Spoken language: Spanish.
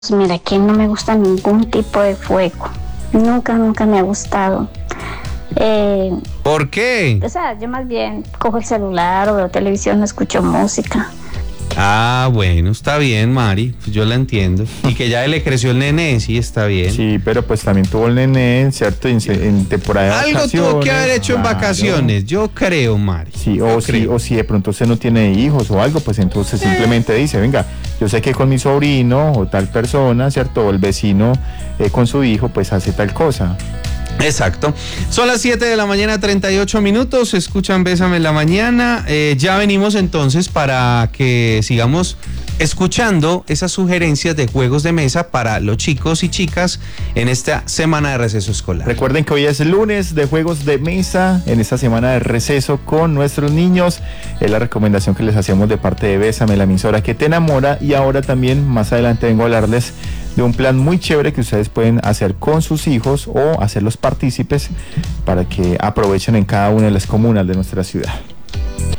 Mira que no me gusta ningún tipo de fuego. Nunca me ha gustado. ¿Por qué? O sea, yo más bien cojo el celular o veo televisión, escucho música. Ah, bueno, está bien, Mari, pues yo la entiendo. Y que ya le creció el nene, sí, está bien. Sí, pero pues también tuvo el nene, ¿cierto? En temporada de Algo vacaciones. tuvo que haber hecho en Claro. vacaciones, yo creo, Mari. Sí, Yo o creo. si de pronto usted no tiene hijos o algo, pues entonces simplemente dice, venga, yo sé que con mi sobrino o tal persona, ¿cierto? O el vecino con su hijo, pues hace tal cosa. Exacto. Son las 7 de la mañana, 38 minutos. Escuchan Bésame en la mañana. Ya venimos entonces para que sigamos escuchando esas sugerencias de juegos de mesa para los chicos y chicas en esta semana de receso escolar. Recuerden que hoy es lunes de juegos de mesa en esta semana de receso con nuestros niños. Es la recomendación que les hacemos de parte de Bésame, la emisora que te enamora. Y ahora también, más adelante, vengo a hablarles de un plan muy chévere que ustedes pueden hacer con sus hijos o hacerlos partícipes para que aprovechen en cada una de las comunas de nuestra ciudad.